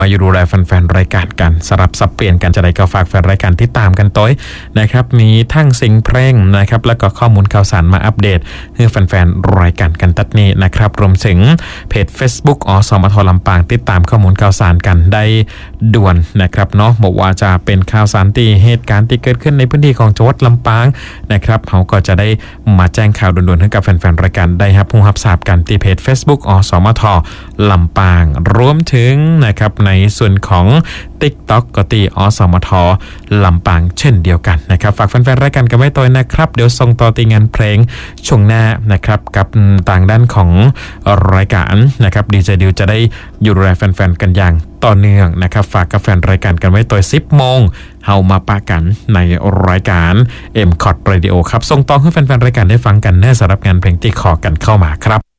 มาอยู่ดูแลแฟนๆรายการกันสลับสับเปลี่ยนกันจะได้ก็ฝากแฟนรายการที่ตามกันต้อยนะครับมีทั้งสิ่งเพลงนะครับแล้วก็ข้อมูลข่าวสารมาอัปเดตให้แฟนๆรายการกันตัดนี้นะครับรวมถึงเพจ Facebook อสมทลำปางติดตามข้อมูลข่าวสารกันได้ด่วนนะครับเนาะบอกว่าจะเป็นข่าวสารที่เหตุการณ์ที่เกิดขึ้นในพื้นที่ของจังหวัดลำปางนะครับเขาก็จะได้มาแจ้งข่าวด่วนๆให้กับแฟนๆรายการได้รับรู้รับทราบกันที่เพจ Facebook อสมทลำปางรวมถึงนะครับในส่วนของ TikTok ก็ตีอสมทลำปางเช่นเดียวกันนะครับฝากแฟนๆรายการกันไว้ตัวนะครับเดี๋ยวส่งต่อตีงานเพลงช่วงหน้านะครับกับต่างด้านของรายการนะครับดีเจดิวจะได้อยู่ดูแลแฟนๆกันอย่างต่อเนื่องนะครับฝากกับแฟนรายการกันไว้ตัว10 โมงเฮามาปะกันในรายการ M-KOT Radio ครับส่งต่อให้แฟนๆรายการได้ฟังกันแน่สำหรับงานเพลงที่ขอกันเข้ามาครับ